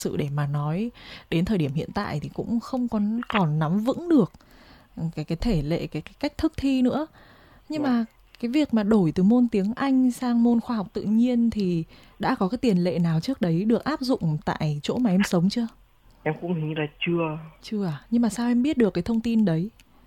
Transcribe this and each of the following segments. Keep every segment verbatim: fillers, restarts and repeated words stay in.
Sự để mà nói đến thời điểm hiện tại thì cũng không còn còn nắm vững được cái cái thể lệ, cái, cái cách thức thi nữa. Nhưng Vâng. mà cái việc mà đổi từ môn tiếng Anh sang môn khoa học tự nhiên thì đã có cái tiền lệ nào trước đấy được áp dụng tại chỗ mà em sống chưa? Em cũng hình như là chưa. Chưa à? Nhưng mà sao em biết được cái thông tin đấy?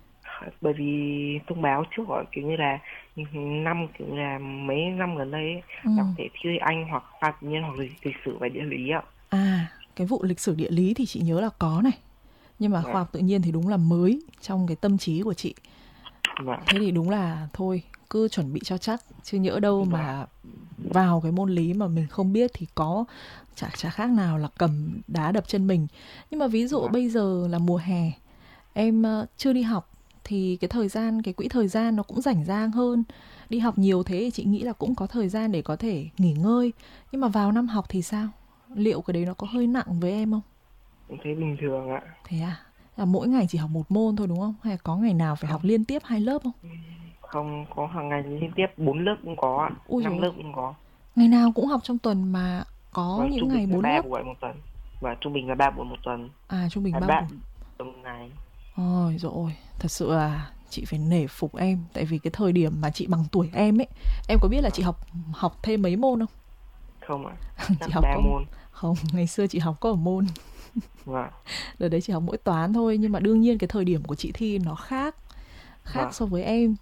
Bởi vì thông báo trước gọi kiểu như là năm kiểu như là mấy năm gần đây ấy, Ừ. là có thể thi Anh hoặc khoa tự nhiên hoặc lịch, lịch sử và địa lý ạ. À, cái vụ lịch sử địa lý thì chị nhớ là có này. Nhưng mà khoa Vâng. học tự nhiên thì đúng là mới trong cái tâm trí của chị. Vâng. Thế thì đúng là thôi, cứ chuẩn bị cho chắc. Chứ nhỡ đâu Vâng. mà vào cái môn lý mà mình không biết thì có chả, chả khác nào là cầm đá đập chân mình. Nhưng mà ví dụ Vâng. bây giờ là mùa hè, em uh, chưa đi học thì cái thời gian, cái quỹ thời gian nó cũng rảnh rang hơn. Đi học nhiều thế thì chị nghĩ là cũng có thời gian để có thể nghỉ ngơi. Nhưng mà vào năm học thì sao? Liệu cái đấy nó có hơi nặng với em không? Em thấy bình thường ạ. Thế à? Là mỗi ngày chỉ học một môn thôi đúng không? Hay là có ngày nào phải học Không, liên tiếp hai lớp không? không có hàng ngày liên tiếp bốn lớp cũng có ạ, Ui dồi năm ôi, lớp cũng có. ngày nào cũng học trong tuần mà có Và những trung bình ngày là bốn ba lớp. buổi một tuần. Và trung bình là ba buổi một tuần. À, trung bình Là ba ba buổi. tuần một ngày. Ôi dồi ôi, thật sự là chị phải nể phục em. Tại vì cái thời điểm mà chị bằng tuổi em ấy, em có biết là chị Vâng. học học thêm mấy môn không? Không ạ. Chị Chắc học ba có môn. không, ngày xưa chị học có một môn. Vâng. Đợt đấy chị học mỗi toán thôi. Nhưng mà đương nhiên cái thời điểm của chị thi nó khác. Khác Vâng. so với em.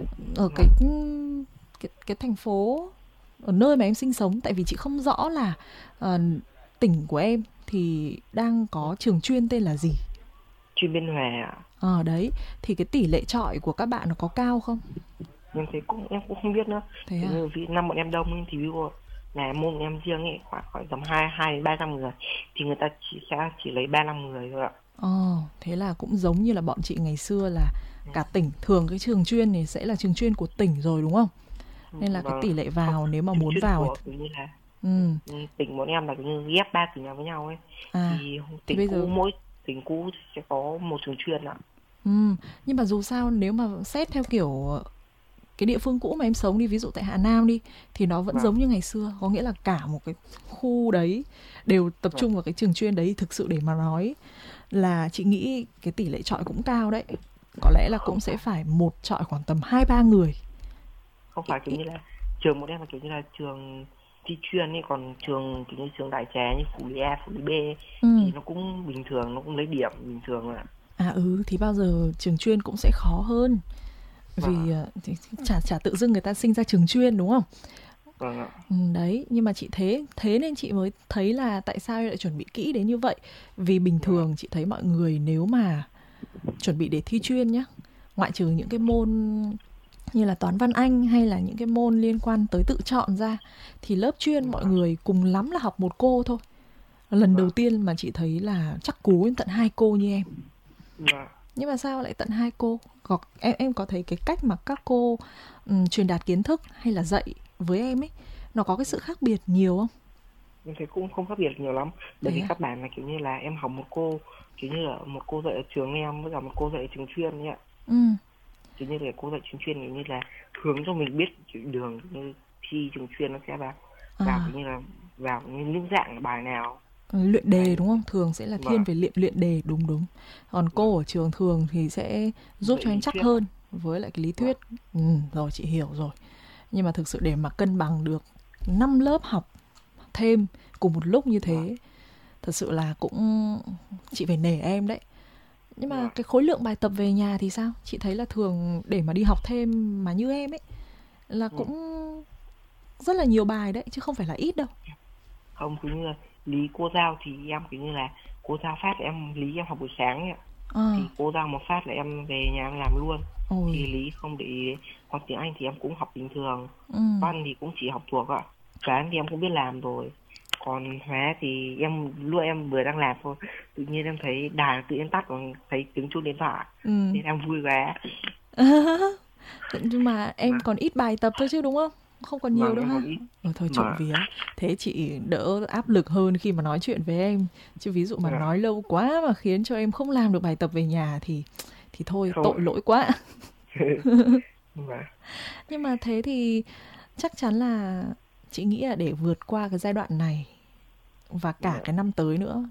Ở cái Vâng. cái, cái thành phố, ở nơi mà em sinh sống. Tại vì chị không rõ là uh, tỉnh của em thì đang có trường chuyên tên là gì. Chuyên Biên Hòa ạ. Ờ đấy, thì cái tỷ lệ chọi của các bạn nó có cao không? Nhưng thế cũng em cũng không biết nữa. Thế Kiểu à? như vì năm bọn em đông ấy, thì ví dụ là môn em riêng ấy khoảng khoảng tầm hai hai đến ba trăm người thì người ta chỉ sẽ chỉ lấy ba mươi lăm người thôi ạ. Ờ, thế là cũng giống như là bọn chị ngày xưa là cả tỉnh. Thường cái trường chuyên này sẽ là trường chuyên của tỉnh rồi đúng không? Nên là cái Vâng. tỷ lệ Không, vào nếu mà trường muốn chuyên vào của thì... kiểu như là Ừ, ừ, tỉnh bọn em là kiểu như ghép ba tỉnh nhà với nhau ấy. à, Thì thì tỉnh bây cũ giờ... mỗi tỉnh cũ sẽ có một trường chuyên ạ. Ừ, nhưng mà dù sao nếu mà xét theo kiểu cái địa phương cũ mà em sống đi, ví dụ tại Hà Nam đi, thì nó vẫn Vâng. giống như ngày xưa. Có nghĩa là cả một cái khu đấy đều tập Vâng. trung vào cái trường chuyên đấy. Thực sự để mà nói là chị nghĩ cái tỷ lệ chọi cũng cao đấy. Có lẽ là Không cũng sẽ phải phải một chọi khoảng tầm hai ba người. không Ít, phải kiểu ít. như là trường bọn em là kiểu như là trường thi chuyên ấy, còn trường kiểu như trường đại trà như phủ lý A, phủ lý B ấy, Ừ. thì nó cũng bình thường, nó cũng lấy điểm bình thường ạ. À ừ, thì bao giờ trường chuyên cũng sẽ khó hơn. Vâng Vì ạ. ờ, thì chả chả tự dưng người ta sinh ra trường chuyên đúng không? Vâng ạ. Ừ, đấy, nhưng mà chị thế thế nên chị mới thấy là tại sao lại chuẩn bị kỹ đến như vậy. Vì bình Vâng. thường chị thấy mọi người nếu mà chuẩn bị để thi chuyên nhá, ngoại trừ những cái môn như là toán văn anh hay là những cái môn liên quan tới tự chọn ra, thì lớp chuyên mọi Vâng. người cùng lắm là học một cô thôi. Lần đầu Vâng. tiên mà chị thấy là chắc cú đến tận hai cô như em. Vâng. Nhưng mà sao lại tận hai cô? Có, em em có thấy cái cách mà các cô um, truyền đạt kiến thức hay là dạy với em ấy, nó có cái sự khác biệt nhiều không? Mình thấy cũng không khác biệt nhiều lắm, bởi Thế vì à? các bạn là kiểu như là em học một cô, kiểu như là một cô dạy ở trường em với cả một cô dạy ở trường chuyên ấy ạ. Ừ. Kiểu như là cô dạy trường chuyên kiểu như là hướng cho mình biết kiểu đường như thi trường chuyên nó sẽ vào vào À, kiểu như là vào những những dạng bài nào. luyện đề Hay đúng không? Thường sẽ là thiên vâng. về luyện luyện đề, đúng đúng. Còn Vâng. cô ở trường thường thì sẽ giúp Dạy cho em lý chắc thuyết ạ. hơn với lại cái lý Vâng. thuyết. Ừ, rồi chị hiểu rồi. Nhưng mà thực sự để mà cân bằng được năm lớp học thêm cùng một lúc như Vâng. thế, thật sự là cũng chị phải nể em đấy. Nhưng mà Vâng. cái khối lượng bài tập về nhà thì sao? Chị thấy là thường để mà đi học thêm mà như em ấy là Ừ. cũng rất là nhiều bài đấy chứ không phải là ít đâu. Không, cứ như là lý cô giao thì em kiểu như là cô giao phát là em lý em học buổi sáng ấy ạ. À, Thì cô giao một phát là em về nhà em làm luôn. Thì ôi. lý không để ý. Còn tiếng Anh thì em cũng học bình thường. Ừ. Văn thì cũng chỉ học thuộc ạ. Toán thì em cũng biết làm rồi. Còn hóa thì em lúc em vừa đang làm thôi, tự nhiên em thấy đài tự nhiên tắt, còn thấy tiếng chuông điện thoại Ừ. nên em vui quá. Nhưng mà em Vâng. còn ít bài tập thôi chứ đúng không? Không còn nhiều Vâng, đâu em ha. còn ít. Ờ thôi trộm Vâng. vía. Thế chị đỡ áp lực hơn khi mà nói chuyện với em. Chứ ví dụ mà Vâng. nói lâu quá mà khiến cho em không làm được bài tập về nhà thì thì thôi Không. tội lỗi quá. Vâng. Nhưng mà thế thì chắc chắn là chị nghĩ là để vượt qua cái giai đoạn này và cả Dạ. cái năm tới nữa.